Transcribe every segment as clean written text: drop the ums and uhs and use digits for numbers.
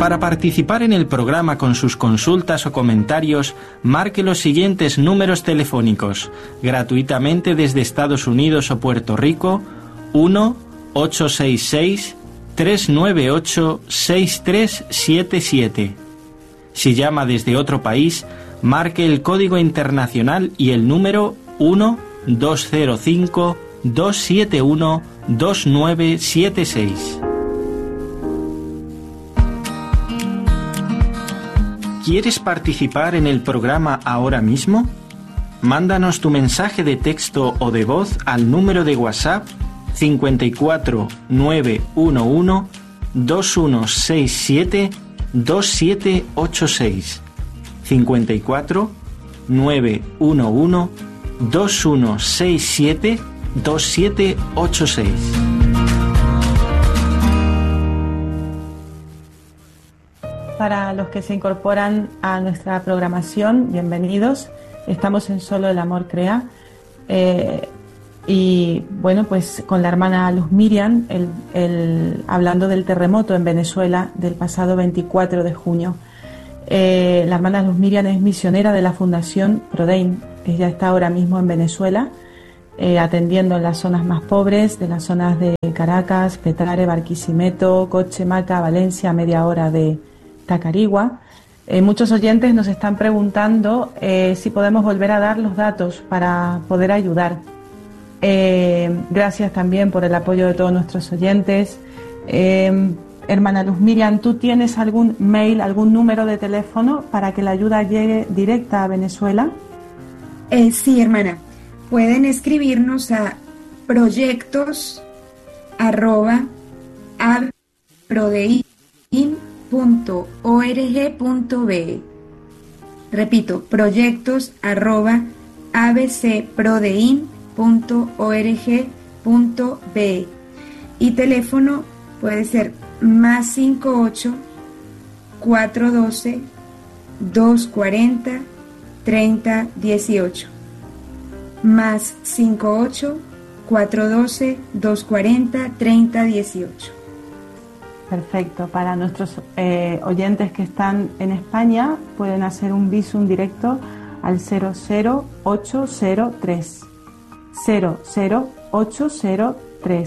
Para participar en el programa con sus consultas o comentarios, marque los siguientes números telefónicos, gratuitamente desde Estados Unidos o Puerto Rico: 1-866-398-6377. Si llama desde otro país, marque el código internacional y el número 1-205-271-2976. ¿Quieres participar en el programa ahora mismo? Mándanos tu mensaje de texto o de voz al número de WhatsApp 54 911 2167 2786. 54 911 2167 2786. Para los que se incorporan a nuestra programación, bienvenidos. Estamos en Solo el Amor Crea. Y bueno, pues con la hermana Luz Miriam, hablando del terremoto en Venezuela del pasado 24 de junio. La hermana Luz Miriam es misionera de la Fundación Prodein. Ella está ahora mismo en Venezuela, atendiendo en las zonas más pobres, de las zonas de Caracas, Petare, Barquisimeto, Coche, Maca, Valencia, a media hora de Tacarigua. Muchos oyentes nos están preguntando si podemos volver a dar los datos para poder ayudar. Gracias también por el apoyo de todos nuestros oyentes. Hermana Luz Miriam, ¿tú tienes algún mail, algún número de teléfono para que la ayuda llegue directa a Venezuela? Sí, hermana. Pueden escribirnos a proyectos@abprodein.org.be. Repito, proyectos@abcprodein.org.be. Y teléfono puede ser +58 412 240 3018. +58 412 240 3018. Perfecto. Para nuestros oyentes que están en España, pueden hacer un visum directo al 00803. 00803.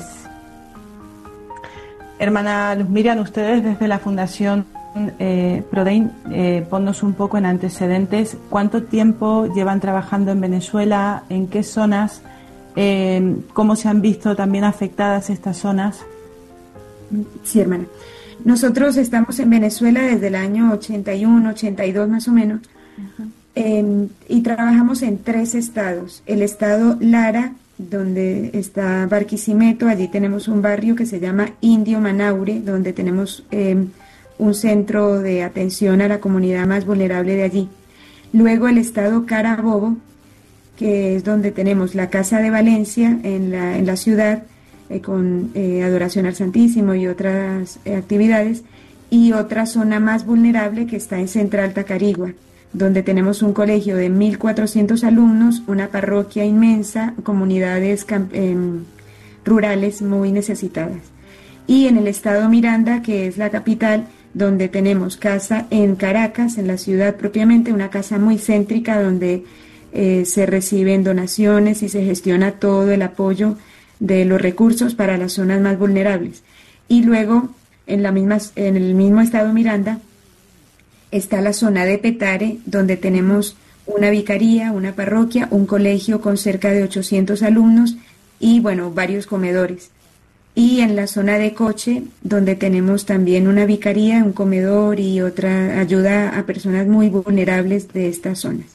Hermana Luz Miriam, ustedes desde la Fundación Prodein, ponnos un poco en antecedentes. ¿Cuánto tiempo llevan trabajando en Venezuela? ¿En qué zonas? ¿Cómo se han visto también afectadas estas zonas? Sí, hermana. Nosotros estamos en Venezuela desde el año 81, 82 más o menos. Uh-huh. Y trabajamos en 3 estados. El estado Lara, donde está Barquisimeto, allí tenemos un barrio que se llama Indio Manaure, donde tenemos un centro de atención a la comunidad más vulnerable de allí. Luego el estado Carabobo, que es donde tenemos la Casa de Valencia en la ciudad, con adoración al Santísimo y otras actividades, y otra zona más vulnerable que está en Central Tacarigua, donde tenemos un colegio de 1.400 alumnos, una parroquia inmensa, comunidades rurales muy necesitadas. Y en el estado Miranda, que es la capital, donde tenemos casa en Caracas, en la ciudad propiamente, una casa muy céntrica donde se reciben donaciones y se gestiona todo el apoyo de los recursos para las zonas más vulnerables. Y luego, en el mismo estado Miranda, está la zona de Petare, donde tenemos una vicaría, una parroquia, un colegio con cerca de 800 alumnos y, bueno, varios comedores. Y en la zona de Coche, donde tenemos también una vicaría, un comedor y otra ayuda a personas muy vulnerables de estas zonas.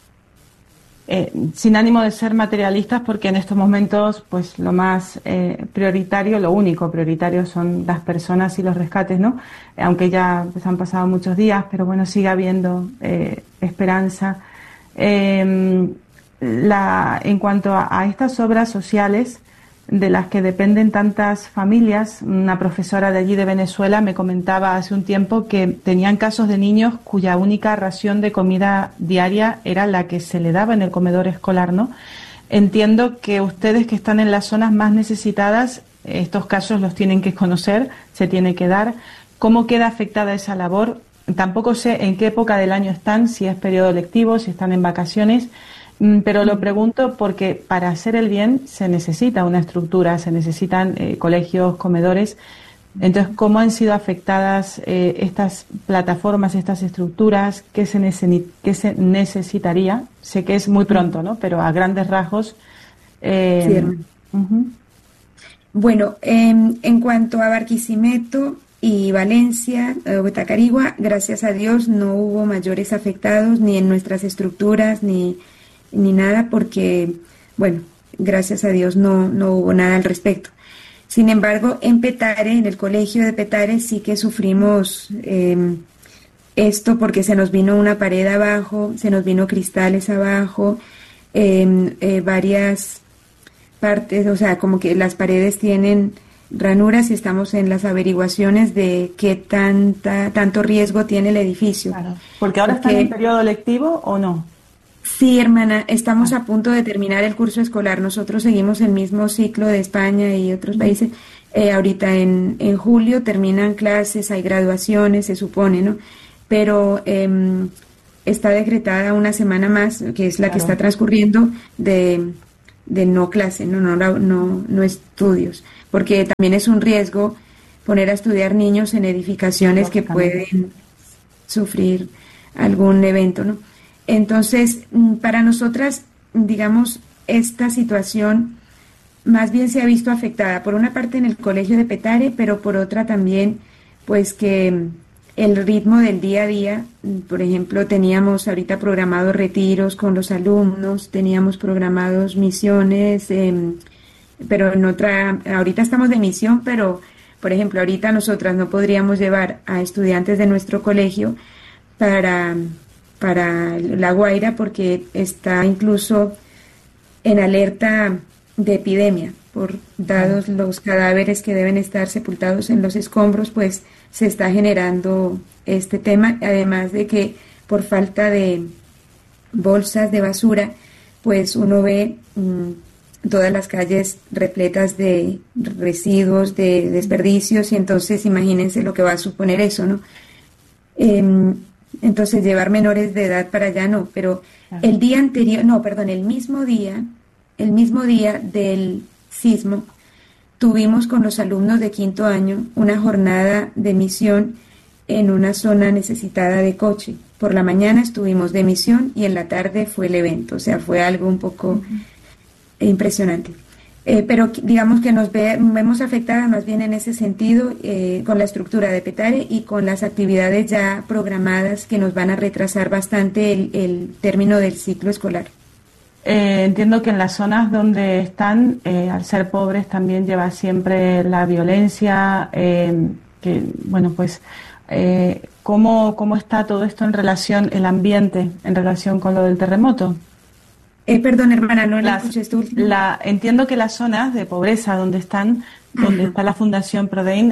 Sin ánimo de ser materialistas, porque en estos momentos pues lo más prioritario, lo único prioritario son las personas y los rescates, ¿no? Aunque ya pues, han pasado muchos días, pero bueno, sigue habiendo esperanza. En cuanto a estas obras sociales de las que dependen tantas familias, una profesora de allí de Venezuela me comentaba hace un tiempo que tenían casos de niños cuya única ración de comida diaria era la que se le daba en el comedor escolar, ¿no? Entiendo que ustedes que están en las zonas más necesitadas estos casos los tienen que conocer, se tiene que dar. ¿Cómo queda afectada esa labor? Tampoco sé en qué época del año están, si es periodo lectivo, si están en vacaciones, pero lo pregunto porque para hacer el bien se necesita una estructura, se necesitan colegios, comedores. Entonces, ¿cómo han sido afectadas estas plataformas, estas estructuras? ¿Qué se necesitaría? Sé que es muy pronto, ¿no? Pero a grandes rasgos. Sí, bueno, en cuanto a Barquisimeto y Valencia, Tacarigua, gracias a Dios no hubo mayores afectados ni en nuestras estructuras ni nada porque, bueno, gracias a Dios no hubo nada al respecto. Sin embargo, en Petare, en el colegio de Petare, sí que sufrimos esto porque se nos vino una pared abajo, se nos vino cristales abajo, varias partes, o sea, como que las paredes tienen ranuras y estamos en las averiguaciones de qué tanto riesgo tiene el edificio. Claro. Porque ahora están en periodo lectivo o no. Sí, hermana, estamos a punto de terminar el curso escolar. Nosotros seguimos el mismo ciclo de España y otros países. Ahorita en julio terminan clases, hay graduaciones, se supone, ¿no? Pero está decretada una semana más, que es la que está transcurriendo de no clase, no estudios, porque también es un riesgo poner a estudiar niños en edificaciones que pueden sufrir algún evento, ¿no? Entonces, para nosotras, digamos, esta situación más bien se ha visto afectada, por una parte en el colegio de Petare, pero por otra también, pues que el ritmo del día a día, por ejemplo, teníamos ahorita programados retiros con los alumnos, teníamos programados misiones, pero ahorita estamos de misión, pero, por ejemplo, ahorita nosotras no podríamos llevar a estudiantes de nuestro colegio para La Guaira porque está incluso en alerta de epidemia dados los cadáveres que deben estar sepultados en los escombros, pues se está generando este tema, además de que por falta de bolsas de basura, pues uno ve todas las calles repletas de residuos, de desperdicios, y entonces imagínense lo que va a suponer eso, ¿no? Entonces llevar menores de edad para allá no, pero el mismo día del sismo tuvimos con los alumnos de quinto año una jornada de misión en una zona necesitada de coche. Por la mañana estuvimos de misión y en la tarde fue el evento, o sea, fue algo un poco impresionante. Pero digamos que nos vemos afectadas más bien en ese sentido con la estructura de Petare y con las actividades ya programadas que nos van a retrasar bastante el término del ciclo escolar. Entiendo que en las zonas donde están, al ser pobres, también lleva siempre la violencia, que, bueno, pues, ¿cómo está todo esto en relación, el ambiente, en relación con lo del terremoto? Perdón, hermana, no la escuché esto último. Entiendo que las zonas de pobreza donde está la Fundación Prodein,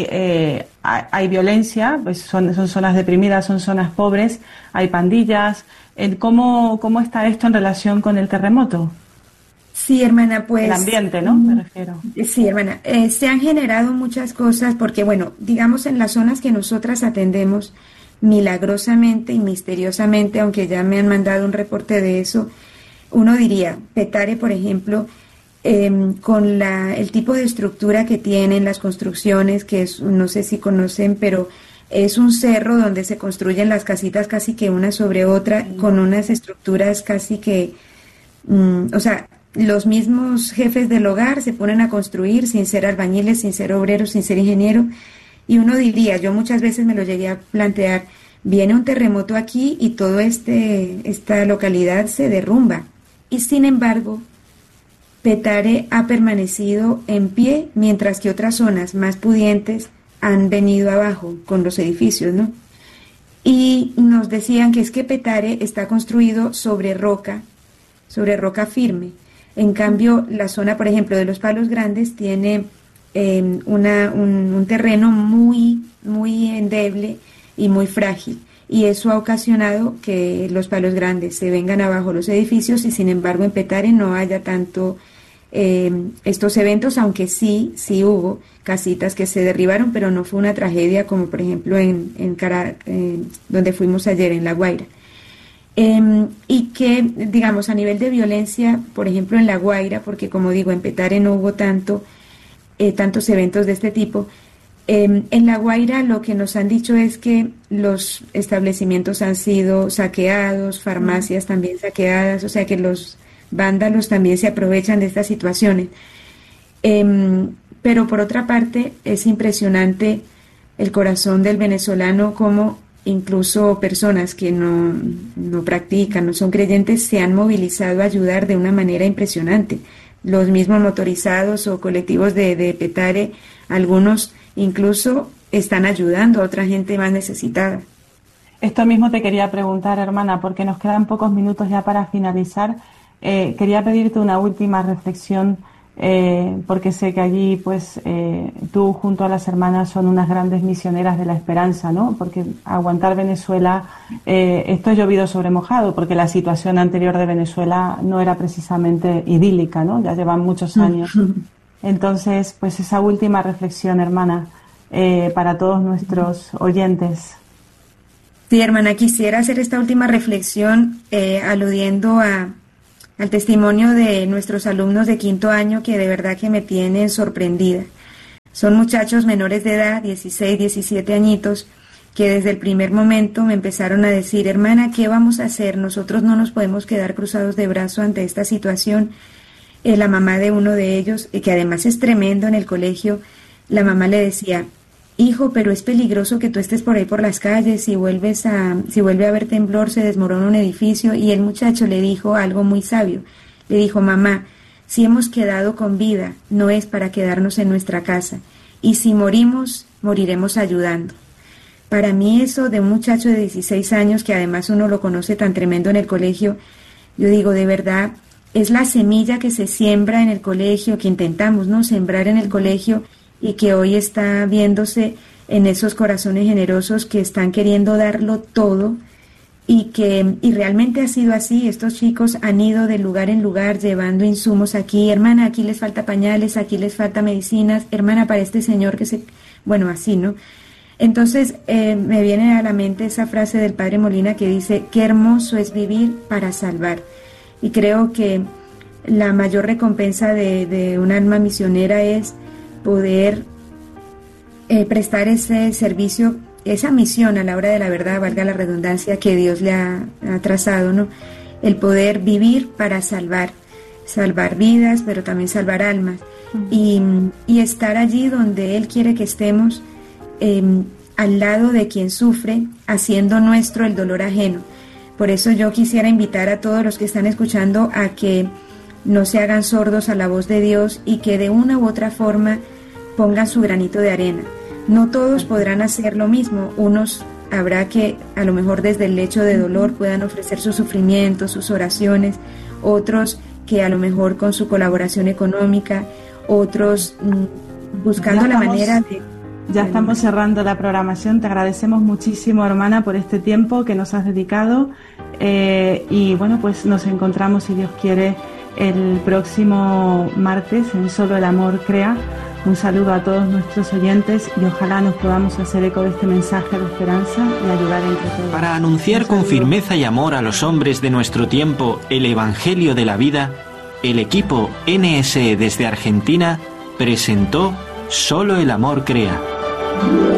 hay violencia, pues son zonas deprimidas, son zonas pobres, hay pandillas. ¿Cómo está esto en relación con el terremoto? Sí, hermana, pues... El ambiente, ¿no? Me refiero. Sí, hermana. Se han generado muchas cosas porque, bueno, digamos en las zonas que nosotras atendemos, milagrosamente y misteriosamente, aunque ya me han mandado un reporte de eso, uno diría, Petare, por ejemplo, con el tipo de estructura que tienen, las construcciones, que es, no sé si conocen, pero es un cerro donde se construyen las casitas casi que una sobre otra, con unas estructuras casi que, o sea, los mismos jefes del hogar se ponen a construir sin ser albañiles, sin ser obreros, sin ser ingeniero, y uno diría, yo muchas veces me lo llegué a plantear, viene un terremoto aquí y toda esta localidad se derrumba. Y sin embargo, Petare ha permanecido en pie, mientras que otras zonas más pudientes han venido abajo con los edificios, ¿no? Y nos decían que es que Petare está construido sobre roca firme. En cambio, la zona, por ejemplo, de los Palos Grandes tiene un terreno muy, muy endeble y muy frágil. Y eso ha ocasionado que los Palos Grandes se vengan abajo los edificios y sin embargo en Petare no haya tanto estos eventos, aunque sí hubo casitas que se derribaron, pero no fue una tragedia como por ejemplo donde fuimos ayer en La Guaira. Y que, digamos, a nivel de violencia, por ejemplo en La Guaira, porque como digo, en Petare no hubo tantos eventos de este tipo, en La Guaira lo que nos han dicho es que los establecimientos han sido saqueados, farmacias también saqueadas, o sea que los vándalos también se aprovechan de estas situaciones. Pero por otra parte es impresionante el corazón del venezolano, como incluso personas que no practican, no son creyentes, se han movilizado a ayudar de una manera impresionante. Los mismos motorizados o colectivos de Petare, algunos incluso están ayudando a otra gente más necesitada. Esto mismo te quería preguntar, hermana, porque nos quedan pocos minutos ya para finalizar. Quería pedirte una última reflexión, porque sé que allí pues tú junto a las hermanas son unas grandes misioneras de la esperanza, ¿no? Porque aguantar Venezuela, esto es llovido sobre mojado, porque la situación anterior de Venezuela no era precisamente idílica, ¿no? Ya llevan muchos años. Entonces, pues esa última reflexión, hermana, para todos nuestros oyentes. Sí, hermana, quisiera hacer esta última reflexión aludiendo al testimonio de nuestros alumnos de 5º año, que de verdad que me tienen sorprendida. Son muchachos menores de edad, 16, 17 añitos, que desde el primer momento me empezaron a decir: hermana, ¿qué vamos a hacer? Nosotros no nos podemos quedar cruzados de brazo ante esta situación. La mamá de uno de ellos, que además es tremendo en el colegio, la mamá le decía: hijo, pero es peligroso que tú estés por ahí por las calles, si vuelve a haber temblor se desmorona un edificio. Y el muchacho le dijo algo muy sabio, le dijo: mamá, si hemos quedado con vida, no es para quedarnos en nuestra casa, y si morimos, moriremos ayudando. Para mí eso de un muchacho de 16 años, que además uno lo conoce tan tremendo en el colegio, yo digo, de verdad, es la semilla que se siembra en el colegio, que intentamos, ¿no?, sembrar en el colegio, y que hoy está viéndose en esos corazones generosos que están queriendo darlo todo, y realmente ha sido así. Estos chicos han ido de lugar en lugar llevando insumos aquí: hermana, aquí les falta pañales, aquí les falta medicinas, hermana, para este señor bueno, así, ¿no? Entonces me viene a la mente esa frase del padre Molina que dice: qué hermoso es vivir para salvar. Y creo que la mayor recompensa de un alma misionera es poder prestar ese servicio, esa misión a la hora de la verdad, valga la redundancia, que Dios le ha trazado, ¿no? El poder vivir para salvar vidas, pero también salvar almas, y estar allí donde Él quiere que estemos, al lado de quien sufre, haciendo nuestro el dolor ajeno. Por eso yo quisiera invitar a todos los que están escuchando a que no se hagan sordos a la voz de Dios, y que de una u otra forma pongan su granito de arena. No todos podrán hacer lo mismo. Unos habrá que a lo mejor desde el lecho de dolor puedan ofrecer sus sufrimientos, sus oraciones, otros que a lo mejor con su colaboración económica, otros buscando la manera de... Ya estamos cerrando la programación. Te agradecemos muchísimo, hermana, por este tiempo que nos has dedicado, y bueno, pues nos encontramos, si Dios quiere, el próximo martes en Solo el Amor Crea. Un saludo a todos nuestros oyentes, y ojalá nos podamos hacer eco de este mensaje de esperanza y ayudar entre todos. Para anunciar con firmeza y amor a los hombres de nuestro tiempo el Evangelio de la vida, el equipo NSE desde Argentina presentó Solo el Amor Crea.